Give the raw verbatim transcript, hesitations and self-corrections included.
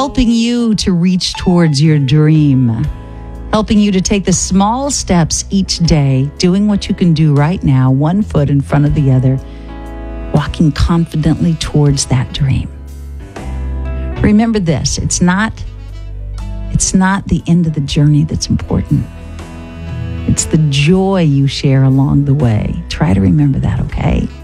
helping you to reach towards your dream, helping you to take the small steps each day, doing what you can do right now, one foot in front of the other, walking confidently towards that dream. Remember this, it's not, it's not the end of the journey that's important. It's the joy you share along the way. Try to remember that, okay?